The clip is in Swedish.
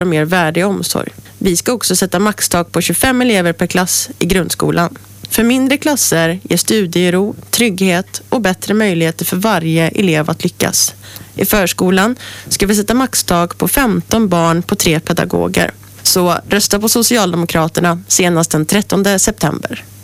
och mer värdig omsorg. Vi ska också sätta maxtak på 25 elever per klass i grundskolan. För mindre klasser ger studiero, trygghet och bättre möjligheter för varje elev att lyckas. I förskolan ska vi sätta maxtak på 15 barn på 3 pedagoger. Så rösta på Socialdemokraterna senast den 13 september.